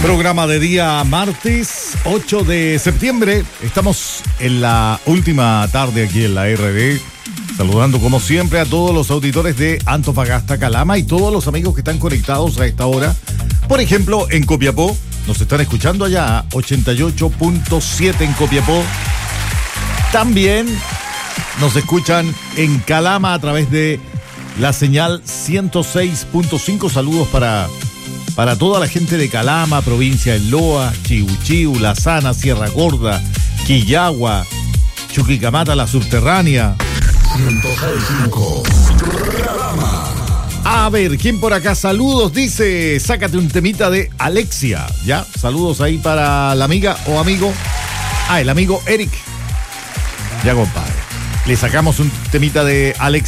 Programa de día martes 8 de septiembre. Estamos en la última tarde aquí en la RD. Saludando como siempre a todos los auditores de Antofagasta, Calama y todos los amigos que están conectados a esta hora. Por ejemplo, en Copiapó, nos están escuchando allá, 88.7 en Copiapó. También nos escuchan en Calama a través de la señal 106.5. Saludos para toda la gente de Calama, provincia de Loa, Chiuchiu, La Sana, Sierra Gorda, Quillagua, Chuquicamata, la subterránea. 106.5 Calama. A ver, ¿quién por acá? Saludos, dice, sácate un temita de Alexia, ¿ya? Saludos ahí para la amiga o amigo. El amigo Eric. Ya, compadre. Le sacamos un temita de Alexia.